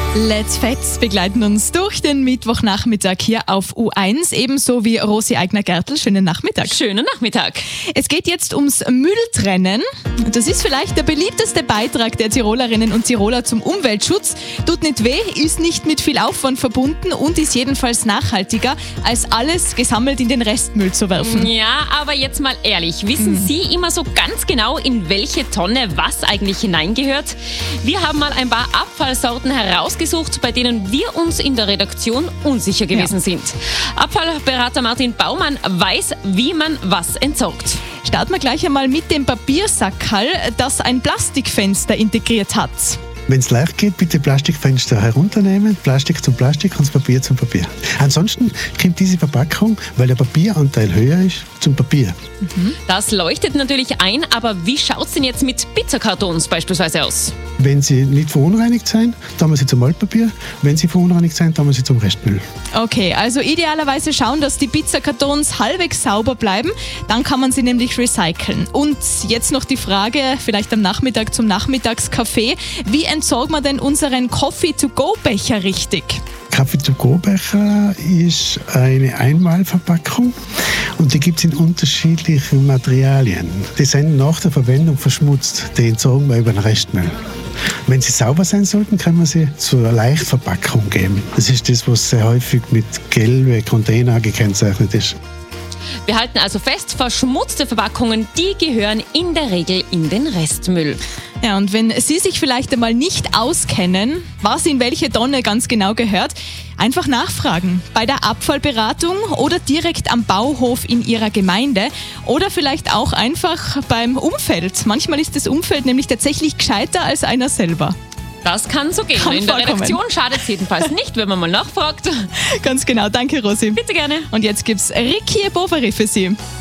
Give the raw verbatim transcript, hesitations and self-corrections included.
Let's Facts begleiten uns durch den Mittwochnachmittag hier auf U eins, ebenso wie Rosi Eigner-Gertl. Schönen Nachmittag. Schönen Nachmittag. Es geht jetzt ums Mülltrennen. Das ist vielleicht der beliebteste Beitrag der Tirolerinnen und Tiroler zum Umweltschutz. Tut nicht weh, ist nicht mit viel Aufwand verbunden und ist jedenfalls nachhaltiger, als alles gesammelt in den Restmüll zu werfen. Ja, aber jetzt mal ehrlich, wissen hm. Sie immer so ganz genau, in welche Tonne was eigentlich hineingehört? Wir haben mal ein paar Abfallsorten herausgesucht, bei denen wir uns in der Redaktion unsicher gewesen ja. sind. Abfallberater Martin Baumann weiß, wie man was entsorgt. Starten wir gleich einmal mit dem Papiersackerl, das ein Plastikfenster integriert hat. Wenn es leicht geht, bitte Plastikfenster herunternehmen, Plastik zum Plastik und das Papier zum Papier. Ansonsten kommt diese Verpackung, weil der Papieranteil höher ist, zum Papier. Mhm. Das leuchtet natürlich ein, aber wie schaut es denn jetzt mit Pizzakartons beispielsweise aus? Wenn sie nicht verunreinigt sind, dann wir sie zum Altpapier. Wenn sie verunreinigt sind, dann wir sie zum Restmüll. Okay, also idealerweise schauen, dass die Pizzakartons halbwegs sauber bleiben. Dann kann man sie nämlich recyceln. Und jetzt noch die Frage, vielleicht am Nachmittag zum Nachmittagskaffee. Wie entsorgen wir denn unseren Coffee-to-go-Becher richtig? Kaffee-to-go-Becher ist eine Einmalverpackung und die gibt es in unterschiedlichen Materialien. Die sind nach der Verwendung verschmutzt. Die entsorgen wir über den Restmüll. Wenn sie sauber sein sollten, kann man sie zur Leichtverpackung geben. Das ist das, was sehr häufig mit gelben Container gekennzeichnet ist. Wir halten also fest, verschmutzte Verpackungen, die gehören in der Regel in den Restmüll. Ja, und wenn Sie sich vielleicht einmal nicht auskennen, was in welche Tonne ganz genau gehört, einfach nachfragen. Bei der Abfallberatung oder direkt am Bauhof in Ihrer Gemeinde oder vielleicht auch einfach beim Umfeld. Manchmal ist das Umfeld nämlich tatsächlich gescheiter als einer selber. Das kann so gehen. Kann in der vorkommen. Redaktion schadet es jedenfalls nicht, wenn man mal nachfragt. Ganz genau, danke Rosi. Bitte gerne. Und jetzt gibt's Ricky Bovary für Sie.